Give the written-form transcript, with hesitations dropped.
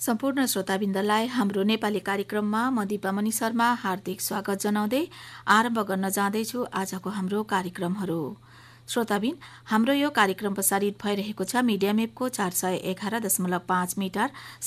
सम्पूर्ण श्रोताबिन्दलाई हाम्रो नेपाली कार्यक्रममा म दिपामणि शर्मा हार्दिक स्वागत जनाउँदै आरम्भ गर्न जाँदैछु आजको हाम्रो कार्यक्रमहरू। श्रोताबिन, हाम्रो यो कार्यक्रम प्रसारित भइरहेको छ मिडियम वेभको 411.5 मिटर